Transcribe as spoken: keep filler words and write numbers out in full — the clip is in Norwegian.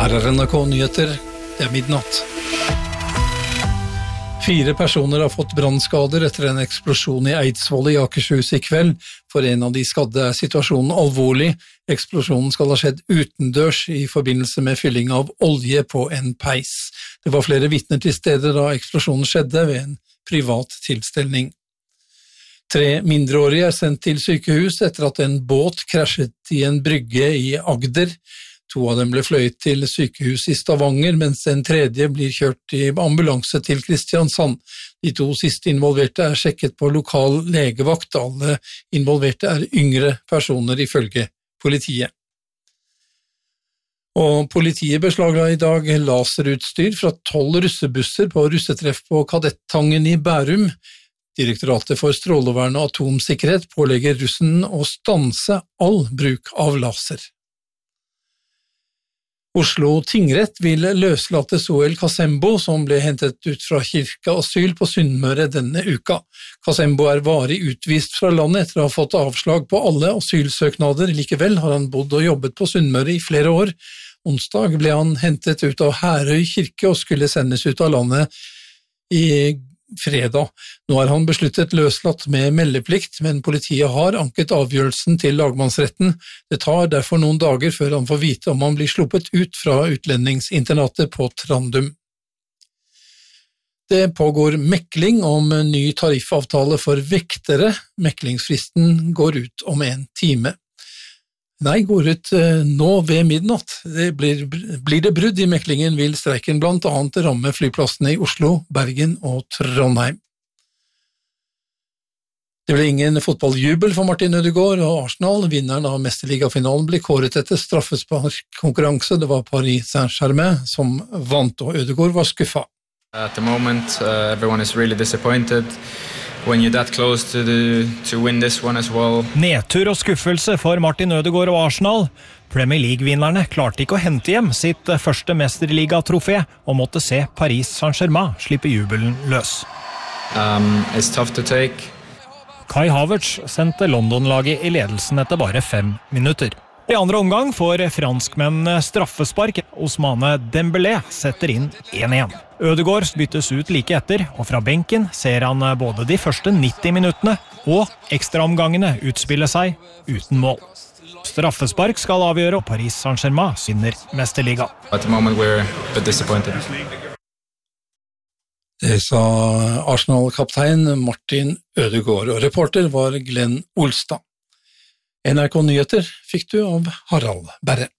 Her er N R K-nyheter, det er midnatt. Fire personer har fått brannskader etter en eksplosjon i Eidsvoll i Akershus i kveld. For en av de skadde er situasjonen alvorlig. Eksplosjonen skal ha skjedd utendørs i forbindelse med fylling av olje på en peis. Det var flere vitner til stede da eksplosjonen skjedde ved en privat tilstelning. Tre mindreårige er sendt til sykehus etter at en båt krasjet i en brygge i Agder. To av dem ble fløyet til sykehus i Stavanger, mens en tredje blir kjørt i ambulanse til Kristiansand. De to siste involverte er sjekket på lokal legevakt. Alle involverte er yngre personer ifølge politiet. Og politiet beslagla i dag laserutstyr fra tolv russebusser på russetreff på Kadettangen i Bærum. Direktoratet for strålevern og atomsikkerhet pålegger russen å stanse all bruk av laser. Oslo tingrett vil løslate Soel Kasembo, som ble hentet ut fra kirkeasyl på Sunnmøre denne uka. Kasembo er varig utvist fra landet etter å ha fått avslag på alle asylsøknader. Likevel har han bodd og jobbet på Sunnmøre i flere år. Onsdag ble han hentet ut av Herøy kirke og skulle sendes ut av landet i fredag. Nå er han besluttet løslatt med meldeplikt, men politiet har anket avgjørelsen til lagmannsretten. Det tar derfor noen dager før han får vite om han blir sluppet ut fra utlendingsinternatet på Trandum. Det pågår mekling om en ny tariffavtale for vektere. Meklingsfristen går ut om en time. Nei, går ut nå ved midnatt. Det blir, blir det brudd i meklingen, vil streiken blant annet ramme flyplassene i Oslo, Bergen og Trondheim. Det ble ingen fotballjubel for Martin Ødegaard og Arsenal. Vinneren av mesterligafinalen ble kåret etter straffesparkkonkurranse. Det var Paris Saint-Germain som vant, og Ødegaard var skuffa. At the moment, uh, everyone is really disappointed. When you're that close to, the, to win this one as well. Nedtur og skuffelse for Martin Ødegaard og Arsenal. Premier League-vinnerne klarte ikke å hente hjem sitt første mesterliga-trofé og måtte se Paris Saint-Germain slippe jubelen løs. Um, it's tough to take. Kai Havertz sendte London-laget i ledelsen etter bare fem minutter. I andre omgang får franskmenn straffespark. Ousmane Dembélé setter inn én én. Ødegaard byttes ut like etter, og fra benken ser han både de første nitti minuttene og ekstraomgangene utspille seg uten mål. Straffespark skal avgjøre, og Paris Saint-Germain vinner mesterliga. At the moment we're a bit disappointed. Det sa Arsenal-kaptein Martin Ødegaard, og reporter var Glenn Olstad. N R K-nyheter fikk du av Harald Berre.